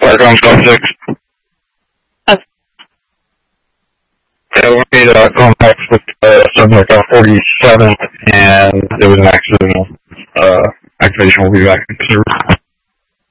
Argon 56. Yeah, we made contact with something like 47th, and there was an accident. Activation will be back in service.